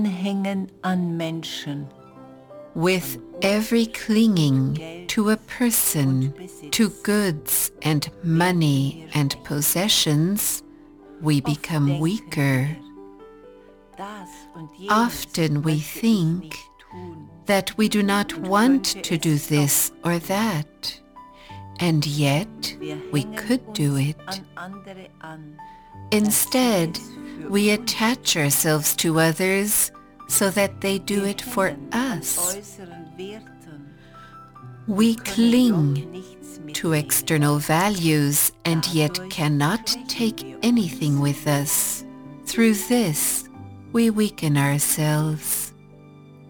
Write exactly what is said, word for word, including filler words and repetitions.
Anhängen an Menschen. With every clinging to a person, to goods and money and possessions, we become weaker. Often we think that we do not want to do this or that, and yet we could do it. Instead, we attach ourselves to others so that they do it for us. We cling to external values and yet cannot take anything with us. Through this, we weaken ourselves.